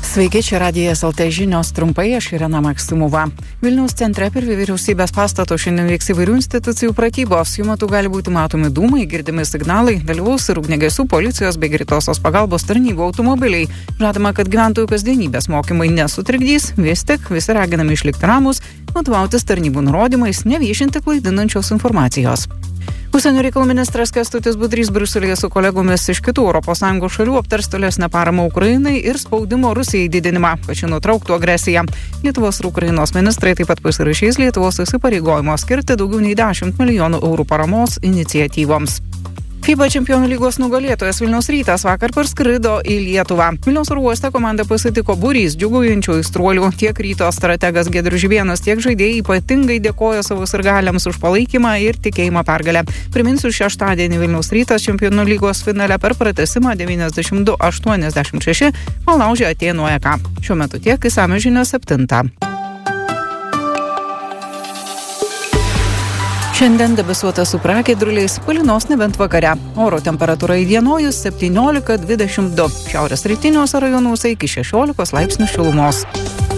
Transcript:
Sveiki, čia Radijas LT žinios trumpai, aš Irena Maksimova. Vilniaus centre per vyriausybės pastato šiandien vyks įvairių institucijų pratybos. Jų metu gali būti matomi dūmai, girdimi signalai, dalyvaus ir ugniagesių, policijos bei greitosios pagalbos tarnybų automobiliai. Žadama, kad gyventojų kasdienybės mokymai nesutrikdys, vis tik visi raginami išlikti ramus, vadovautis tarnybų nurodymais, neviešinti klaidinančios informacijos. Užsienio reikalų ministras Kęstutis Budrys Briuselyje su kolegomis iš kitų ES šalių aptars tolesnę paramą Ukrainai ir spaudimo Rusijai didinimą, kad ši nutrauktų agresiją. Lietuvos ir Ukrainos ministrai taip pat pasirašys Lietuvos įsipareigojimo skirti daugiau nei 10 milijonų eurų paramos iniciatyvoms. FIBA čempionų lygos nugalėtojas Vilniaus Rytas vakar parskrido į Lietuvą. Vilniaus oro uoste komanda pasitiko būrys džiūgaujančių aistruolių. Tiek Ryto strategas Giedrius Žibėnas, tiek žaidėjai ypatingai dėkojo savo sirgaliams už palaikymą ir tikėjimą pergalę. Priminsiu, šeštadienį Vilniaus Rytas čempionų lygos finale per pratęsimą 92-86 palaužė Atėnų AEK. Šiuo metu tiek, išsamios žinios 7. Šiandien debesuota su pragiedruliais, palynos nebent vakare. Oro temperatūra įdienojus 17-22. Šiaurės rytiniuose rajonuose iki 16 laipsnių šilumos.